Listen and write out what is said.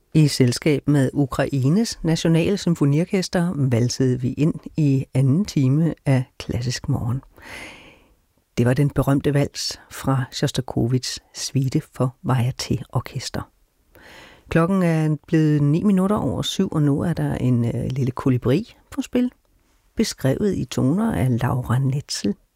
I selskab med Ukraines nationale symfoniorkester valsede vi ind i anden time af Klassisk Morgen. Det var den berømte vals fra Sjostakovitjs suite for varieté-orkester. Klokken er blevet 7:09, og nu er der en lille kolibri på spil, beskrevet i toner af Laura Netzel.